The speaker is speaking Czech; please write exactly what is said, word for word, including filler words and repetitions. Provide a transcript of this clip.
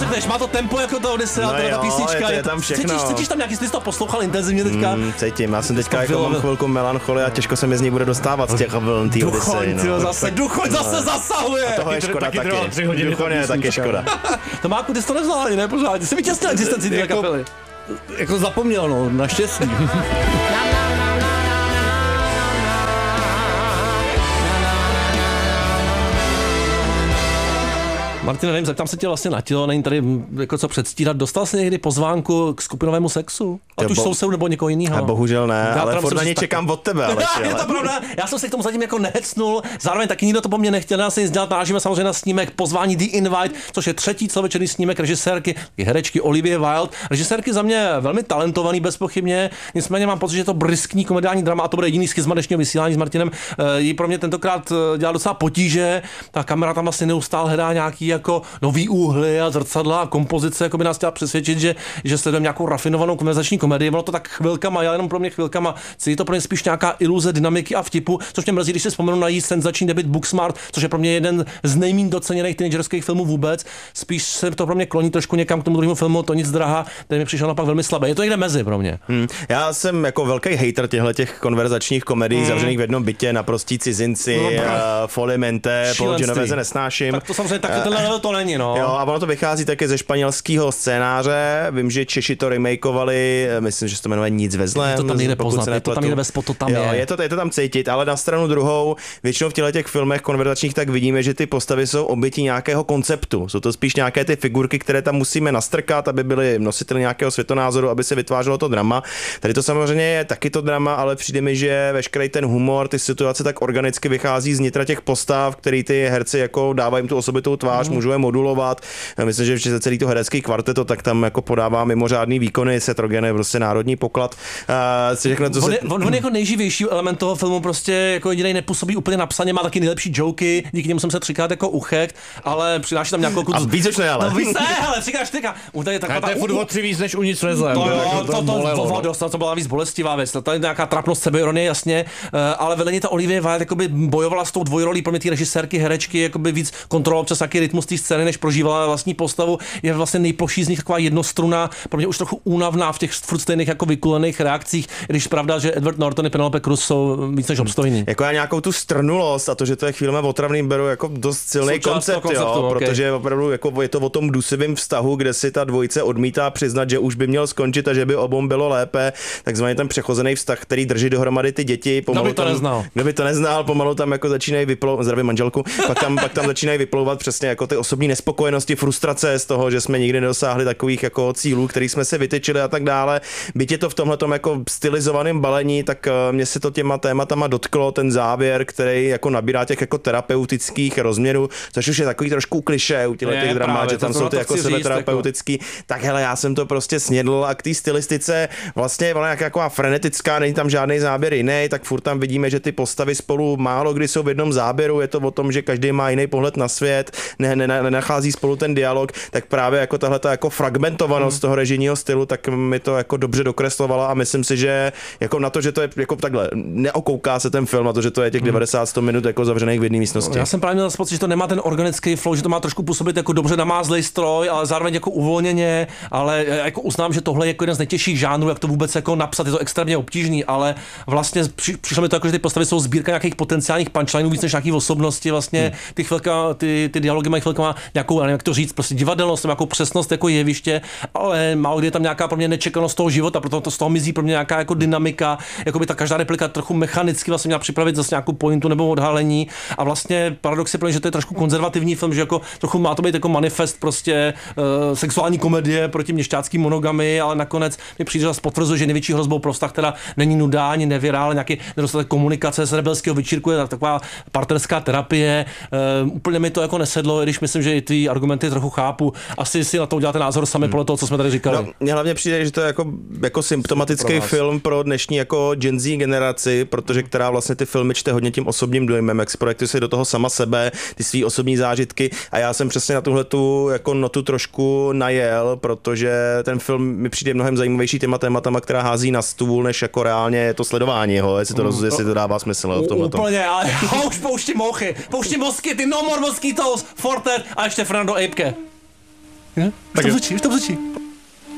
Než má to tempo jako to Odyssey, no ta jo, písnička. Je, je tam všechno. Cítíš, cítíš tam nějaký, jsi to poslouchal intenzivně teďka? Mm, cítím, já jsem teďka jako mám chvilku melancholie a těžko se mi z ní bude dostávat z těch vln tý Odyssey. No. Zase, Duchoň zase zasahuje. A toho je škoda taky. Duchoň je taky škoda. Tomáku, ty jsi to nevzal ani ne pořádně, jsi vytěsnil existenci té kapely. Jako zapomněl, no, naštěstí. Martin, nevím, zeptám se tě vlastně na tělo, není tady jako co předstírat. Dostal jsi někdy pozvánku k skupinovému sexu? Ať už bo... sousedu nebo někoho jiného? A bohužel ne, já ale furt na ně čekám tak... od tebe. Ale je to pravda, já jsem se k tomu zatím jako nehecnul, zároveň taky nikdo to po mně nechtěl, já se nic dělat, nážíme samozřejmě na snímek Pozvání The Invite, což je třetí celovečerní snímek režisérky, herečky Olivie Wilde. Režisérky za mě velmi talentovaný bezpochybně, nicméně mám pocit, že to briskní komediální drama a to bude jediný schizma dnešního vysílání s Martinem. Jí pro mě tentokrát dělá docela potíže, ta kamera tam vlastně neustále hledá nějaký jako nový úhly a zrcadla a kompozice, jako by nás chtěla přesvědčit, že, že sledujeme nějakou rafinovanou konverzační komedii. Ono to tak chvilkama, já jenom pro mě chvilkama. Je to pro mě spíš nějaká iluze dynamiky a vtipu, což mě mrzí, když si vzpomenu na její senzační debut Booksmart, což je pro mě jeden z nejméně doceněných teenagerských filmů vůbec. Spíš se to pro mě kloní trošku někam k tomu druhému filmu, To nic drahá, ten mi přišel naopak velmi slabý. Je to někde mezi pro mě. Hmm. Já jsem jako velký hater těchto těch konverzačních komedií, hmm. zavřených v jednom bytě, naprostí cizinci, no, uh, Folimente, Pologenové nesnáším. Tak to samozřejmě taky tenhle level to není, no. Jo, a ono to vychází také ze španělského scénáře. Vím, že Češi to remakeovali, myslím, že se to jmenuje Nic ve zlém. Je to tam někde poznat, je to tam někde ve spotu, tam jo, je. Je to, je to tam cítit, ale na stranu druhou, většinou v těchto těch filmech konverzačních tak vidíme, že ty postavy jsou oběti nějakého konceptu. Jsou to spíš nějaké ty figurky, které tam musíme nastrkat, aby byly nositeli nějakého světonázoru, aby se vytvářelo to drama. Tady to samozřejmě je taky to drama, ale přijde mi, že veškerý ten humor, ty situace tak organicky vychází z nitra těch postav, který ty herci jako dávají jim tu osobitou tvář, mm. můžou je modulovat. Já myslím, že že celý to herecký kvarteto tak tam jako podává mimořádný výkony, Seth Rogen je prostě národní poklad. Uh, řekne, on, se... je, on, on jako nejživější element toho filmu, prostě jako jediný nepůsobí úplně napsaně, má taky nejlepší joky, díky němu jsem se třikrát jako uchek, ale přináší tam nějakou... A víc už ne, ale. No víc ne, ale třikrát čtyřka. To je furt o tři víc, než u Nic nezlém. To jo, to, to, to, to byla víc bolestivá věc, to je nějaká trapnost sebeironie, jasně, ale vedle ta Olivia Wilde jakoby bojovala s tou dvojrolí pro mě ty režisérky, herečky, jakoby víc kontrolovala občas nějaký rytmus té scény, než prožívala vlastní postavu. Je vlastně nejploší z nich taková jednostruna, pro mě už trochu únavná v těch furt stejných jako vykulených reakcích, když pravda, že Edward Norton a Penelope Cruz jsou víc než obstojní. Jako já nějakou tu strnulost a to, že to je chvílemi otravným, beru jako dost silný koncept, konceptu, jo, okay. Protože opravdu jako je to o tom dusivém vztahu, kde si ta dvojice odmítá přiznat, že už by měl skončit a že by obou bylo lépe, takzvaný ten přechozený vztah, který drží dohromady ty děti. Pomalu kdo by to tam, neznal? Kdo by to neznal, pomalu tam jako začínají vyplouvat, zdravím manželku, pak tam, pak tam začínají vyplouvat přesně jako ty osobní nespokojenosti, frustrace z toho, že jsme nikdy nedosáhli takových jako cílů, který jsme se vytyčili a tak dále. Byť je to v tomhletom jako stylizovaném balení, tak mě se to těma tématama dotklo, ten závěr, který jako nabírá těch jako terapeutických rozměrů, což už je takový trošku klišé u těchto těch dramát, že tam jsou ty jako sebeterapeutický. Jako... Tak hele, já jsem to prostě snědl a k té stylistice vlastně ona jak jako frenetická, není tam žádný záběr jiný, tak furt tam vidíme, že ty postavy spolu málo kdy jsou v jednom záběru, je to o tom, že každý má jiný pohled na svět, ne, ne, nenachází spolu ten dialog, tak právě jako tahle ta jako fragmentovanost hmm. toho režijního stylu, tak mi to jako dobře dokreslovala a myslím si, že jako na to, že to je jako takhle, neokouká se ten film na to, že to je těch devadesát sto minut jako zavřených v jedné místnosti. Já jsem právě měl pocit, že to nemá ten organický flow, že to má trošku působit jako dobře namázlej stroj, ale zároveň jako uvolněně, ale jako uznám, že tohle je jako jeden z nejtěžších žánrů, jak to vůbec jako napsat, je to extrémně obtížný, ale vlastně při, přišlo mi to jako, že ty postavy jsou sbírka nějakých potenciálních punchlineů víc než nějakých osobností, vlastně hmm. ty chvilka, ty, ty dialogy mají chvilka nějakou, nevím, jak to říct, prostě divadelnost, nějakou přesnost jako jeviště, ale málo kdy je tam nějaká pro mě nečekanost toho života, proto to z toho mizí pro mě nějaká jako dynamika, jako by ta každá replika trochu mechanicky vlastně měla připravit zase nějakou pointu nebo odhalení a vlastně paradox je pro mě, že to je trošku konzervativní film, že jako trochu má to být jako manifest prostě uh, sexuální komedie proti měšťácký monogamy, ale nakonec mi přijde, že potvrzuje, že největší hrozbou pro vztah teda není nuda, ani nevěra, ale nějaký nedostatek komunikace z rebelského večírku, je taková partnerská terapie. Uh, úplně mi to jako nesedlo, když myslím, že i ty argumenty trochu chápu. Asi si na to uděláte názor sami hmm. podle toho, co jsme tady říkali. No, mně hlavně přijde, že to je jako, jako symptomatický pro film pro dnešní jako Gen Z generaci, protože která vlastně ty filmy čte hodně tím osobním dojmem, jak si projektuje si do toho sama sebe, ty svý osobní zážitky a já jsem přesně na tuhle tu jako notu trošku najel, protože ten film mi přijde mnohem zajímavější těma tématama, která hází na stůl, než jako reálně je to sledování, ho, jestli to, roz, jestli to dává smysl v tomhle. Úplně, ale už pouští mochy, pouští mozky, ty no more mosquitoes, Fortet a ještě Fernando Apeke. Už to bzučí, už to bzučí.